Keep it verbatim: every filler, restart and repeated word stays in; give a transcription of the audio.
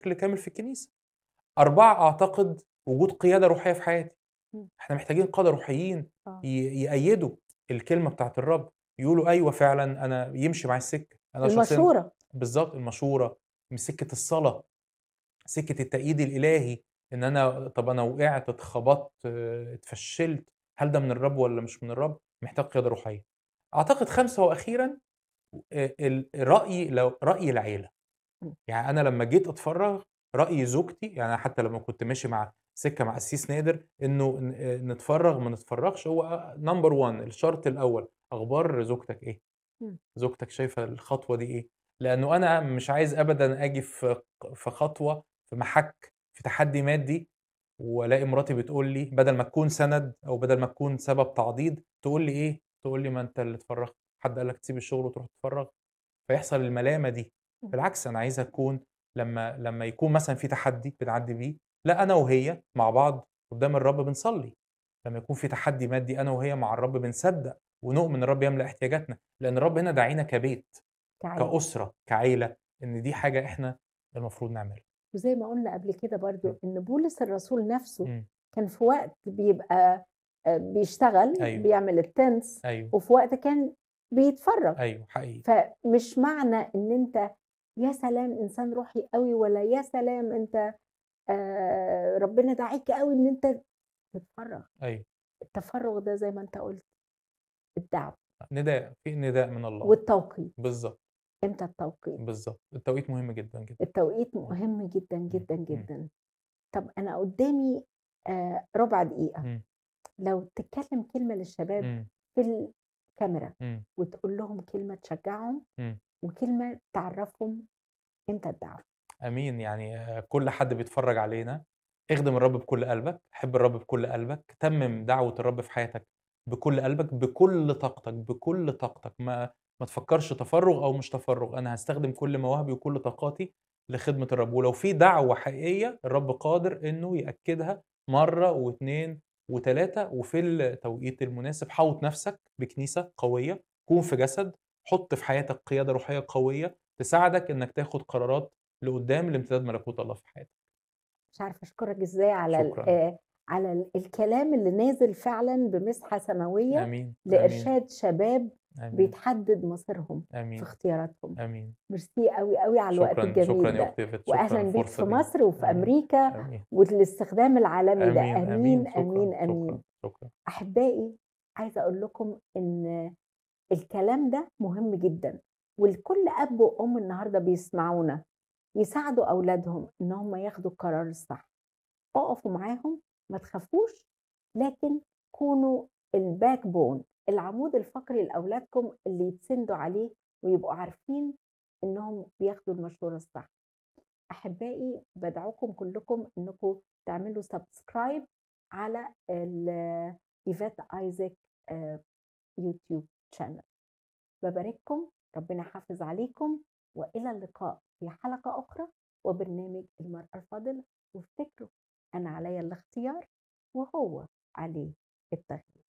بشكل كامل في الكنيسة. أربعة أعتقد وجود قيادة روحية في حياتي. إمم. إحنا محتاجين قادة روحيين آه. ي يأيّدوا الكلمة بتاعة الرب، يقولوا أيوه فعلًا أنا يمشي معاه السكة. أنا شخصيًا المشورة. بالضبط، المشورة، من سكة الصلاة، سكة التأييد الإلهي، إن أنا طَب أنا وقعت، اتخبطت، آه، اتفشّلت، هل ده من الرب والّا مش من الرب؟ محتاج قيادة روحية. أعتقد خامسة وأخيرًا آآ ال رأي لو رأي العيلة. إمم. يعني أنا لمّا جيت أتفرّغ، رأي زوجتي يعني أنا حتى لمّا كنت ماشي مع سكة مع قسيس نادر إنه ن آآ نتفرّغ ما نتفرّغش، هو number one الشرط الأول، أخبار زوجتك إيه؟ إمم. زوجتك شايفة الخطوة دي إيه؟ لأنه أنا مش عايز أبدًا آجي في ق في خطوة، في محَك، في تحدّي مادي، والاقي مراتي بتقول لي بدل ما تكون سَنَد أو بدل ما تكون سبب تعضيد، تقول لي إيه؟ تقول لي: "ما أنت اللي اتفرّغت، حد قال لك تسيب الشغل وتروح تتفرّغ؟" فيحصل الملامة دي. إمم. بالعكس أنا عايزها تكون لمّا لمّا يكون مثلًا في تحدي بنعدّي بيه، لأ أنا وهي مع بعض قدّام الرب بنصلّي. لمّا يكون في تحدي مادي أنا وهي مع الرب بنصدّق ونؤمن الرب يملأ احتياجاتنا، لأن الرب هنا داعينا كبيت، كعيلة. كأسرة، كعيلة، إن دي حاجة إحنا المفروض نعملها. وزي ما قُلنا قبل كده إمم، برضه إن بولس الرسول نَفْسه إمم، كان في وقت بيبقى آآ بيشتغل، أيوه، بيعمل الTents، أيوه، وفي وقت كان بيتفرّج. أيوه حقيقي، فمش معنى إن أنت يا سلام إنسان روحي أوي، ولا يا سلام أنت آآ ربنا داعيك أوي إن أنت تتفرّغ. أيوه، التفرُّغ ده زي ما أنت قُلت الدعوة نداء، في نداء من الله، والتوقيت. بالضبط، إمتى التوقيت؟ بالضبط، التوقيت مهم جدًا، جدًا. التوقيت إمم، مهم جدًا، إمم، جدًا، إمم، جدًا. طَب أنا قُدّامي آآ ربع دقيقة، إمم، لو تتكلم كلمة للشباب إمم، في الكاميرا إمم، وتقول لهم كلمة تشجّعهم إمم. وكلمة تعرّفهم إمتى الدعوة. آمين، يعني آآ كل حد بيتفرّج علينا، اخدم الرب بكل قلبك، حب الرب بكل قلبك، تمِّم دعوة الرب في حياتك بكل قلبك، بكل طاقتك، بكل طاقتك، ما ما تفكّرش تفرُّغ أو مش تفرُّغ، أنا هاستخدم كل مواهبي وكل طاقاتي لخدمة الرب، ولو في دعوة حقيقية الرب قادر إنه يأكّدها مرّة واتنين وتلاتة وفي التوقيت المناسب. حوّط نَفْسك بكنيسة قوية، كون في جسد، حُط في حياتك قيادة روحية قوية تساعدك إنّك تاخُد قرارات لقدّام لامتداد ملكوت الله في حياتك. مش عارفة أشكرك إزاي على ال شكرًا. آآ على ال الكلام اللي نازل فعلًا بمسحة سماوية آمين، آمين، لإرشاد شباب آمين، بيتحدد مصيرهم في آمين، اختياراتهم. آمين. ميرسي أوي، أوي على الوقت شكرًا، شكرًا الجميل يا ده، أختي إيفِت، شكرًا وأهلًا بيك الفرصة في دي. مصر وفي آمين، أمريكا آمين، والاستخدام العالمي ده. آمين، آمين. آمين، شكرًا، آمين، شكرًا، آمين. شكرًا. أحبائي، عايزة أقول لكم إن الكلام ده مهم جدًا، ولكل أب وأم النهارده بيسمعونا يساعدوا أولادهم إن هم ياخدوا القرار الصح. اقفوا معاهم، ما تخافوش، لكن كونوا الbackbone، العمود الفقري لأولادكم اللي يتسندوا عليه ويبقوا عارفين إنهم بياخدوا المشورة الصح. أحبائي، بادعوكم كلكم إنكم تعملوا subscribe على ال إيفات أيزاك آآ يوتيوب channel. بابارككم، ربنا يحافظ عليكم، وإلى اللقاء في حلقة أخرى وبرنامج المرأة الفاضلة. وافتكروا أنا عليّا الاختيار وهو عليه التغيير.